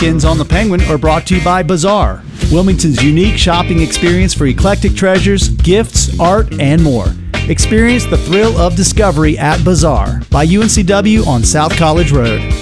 Skins on the Penguin are brought to you by Bazaar, Wilmington's unique shopping experience for eclectic treasures, gifts, art, and more. Experience the thrill of discovery at Bazaar by UNCW on South College Road.